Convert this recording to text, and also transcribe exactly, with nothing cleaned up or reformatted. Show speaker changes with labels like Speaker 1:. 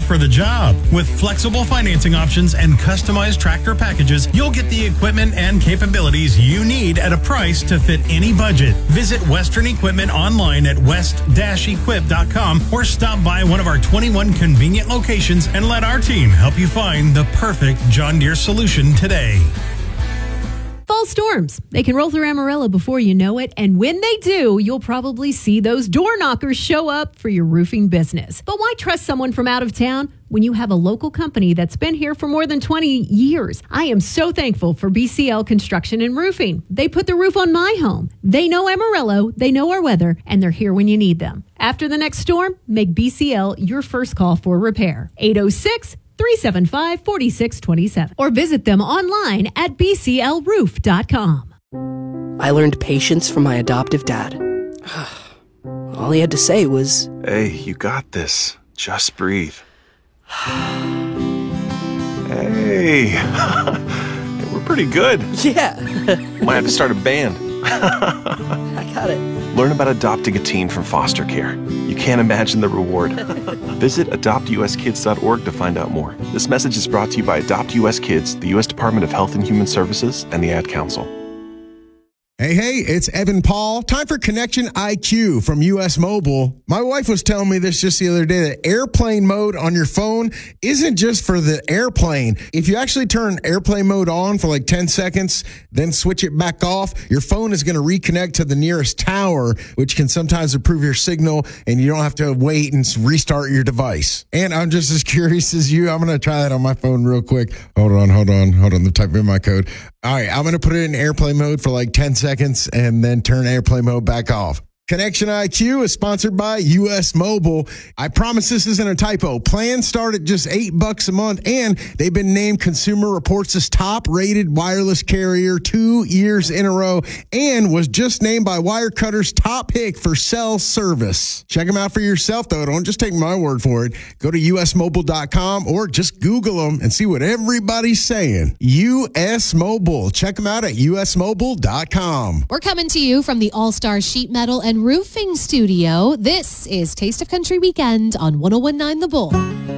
Speaker 1: for the job. With flexible financing options and customized tractor packages, you'll get the equipment and capabilities you need at a price to fit any budget. Visit Western Equipment online at west dash equip dot com or stop by one of our twenty-one convenient locations and let our team help you find the perfect John Deere solution today.
Speaker 2: Fall storms. They can roll through Amarillo before you know it, and when they do, you'll probably see those door knockers show up for your roofing business. But why trust someone from out of town when you have a local company that's been here for more than twenty years? I am so thankful for B C L Construction and Roofing. They put the roof on my home. They know Amarillo, they know our weather, and they're here when you need them. After the next storm, make B C L your first call for repair. eight oh six, three seven five, four six two seven or visit them online at b c l roof dot com.
Speaker 3: I learned patience from my adoptive dad. All he had to say was,
Speaker 4: "Hey, you got this. Just breathe." Hey, we're pretty good.
Speaker 3: Yeah.
Speaker 4: Might have to start a band.
Speaker 3: I got it.
Speaker 4: Learn about adopting a teen from foster care. You can't imagine the reward. Visit adopt u s kids dot org to find out more. This message is brought to you by Adopt U S Kids, the U S Department of Health and Human Services, and the Ad Council.
Speaker 5: Hey, hey, it's Evan Paul. Time for Connection I Q from U S Mobile. My wife was telling me this just the other day, that airplane mode on your phone isn't just for the airplane. If you actually turn airplane mode on for like ten seconds, then switch it back off, your phone is going to reconnect to the nearest tower, which can sometimes improve your signal, and you don't have to wait and restart your device. And I'm just as curious as you. I'm going to try that on my phone real quick. Hold on, hold on, hold on. I'm typing in my code. All right, I'm going to put it in airplane mode for like ten seconds and then turn airplane mode back off. Connection I Q is sponsored by U S Mobile. I promise this isn't a typo. Plans start at just eight bucks a month, and they've been named Consumer Reports' top-rated wireless carrier two years in a row, and was just named by Wirecutter's top pick for cell service. Check them out for yourself, though. Don't just take my word for it. Go to u s mobile dot com or just Google them and see what everybody's saying. U S Mobile. Check them out at u s mobile dot com.
Speaker 6: We're coming to you from the All-Star Sheet Metal and Roofing Studio. This is Taste of Country Weekend on one oh one point nine The Bull.